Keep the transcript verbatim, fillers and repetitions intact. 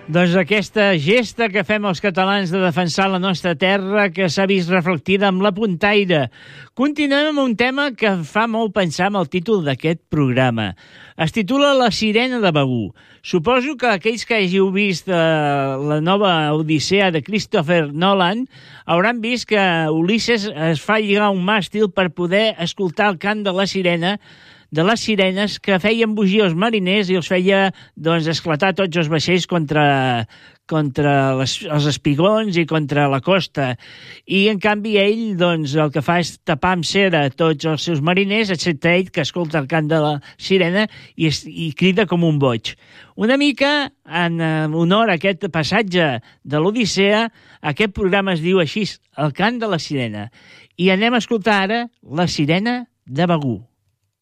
Doncs aquesta gesta que fem els catalans de defensar la nostra terra, que s'ha vist reflectida amb la puntaire. Continuem amb un tema que fa molt pensar amb el títol d'aquest programa. Es titula La sirena de Begur. Suposo que aquells que hàgiu vist eh, la nova Odissea de Christopher Nolan hauran vist que Ulisses es fa lligar un màstil per poder escoltar el cant de la sirena, de les sirenes que feien bugir els mariners i els feia doncs, esclatar tots els vaixells contra, contra les, els espigons i contra la costa. I, en canvi, ell doncs, el que fa és tapar amb cera tots els seus mariners, excepte ell, que escolta el cant de la sirena i, es, i crida com un boig. Una mica, en honor a aquest passatge de l'Odissea, aquest programa es diu així, El cant de la sirena. I anem a escoltar ara La sirena de Begur.